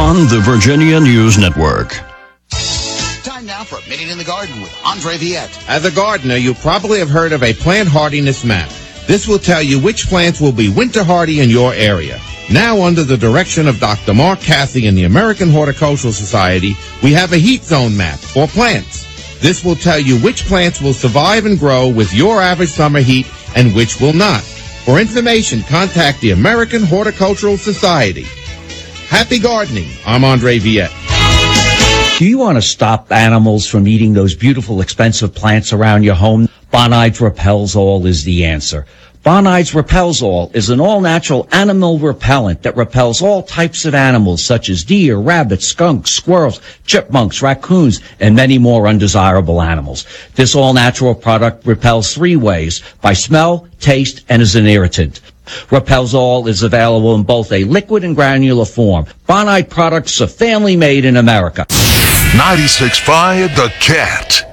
on the Virginia News Network. Time now for a Minute in the Garden with Andre Viette. As a gardener, you probably have heard of a plant hardiness map. This will tell you which plants will be winter hardy in your area. Now, under the direction of Dr. Mark Cathy and the American Horticultural Society, we have a heat zone map for plants. This will tell you which plants will survive and grow with your average summer heat and which will not. For information, contact the American Horticultural Society. Happy gardening. I'm Andre Viette. Do you want to stop animals from eating those beautiful, expensive plants around your home? Bonides Repels All is the answer. Bonides Repels All is an all-natural animal repellent that repels all types of animals such as deer, rabbits, skunks, squirrels, chipmunks, raccoons, and many more undesirable animals. This all-natural product repels 3 ways: by smell, taste, and as an irritant. Repels All is available in both a liquid and granular form. Bonide products are family made in America. 96.5 The Cat.